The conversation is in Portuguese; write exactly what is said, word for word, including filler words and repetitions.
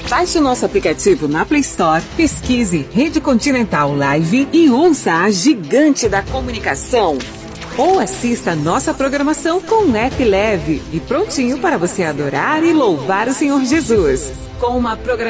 Baixe o nosso aplicativo na Play Store, pesquise Rede Continental Live e ouça a gigante da comunicação. Ou assista a nossa programação com um app leve e prontinho para você adorar e louvar o Senhor Jesus. Com uma programação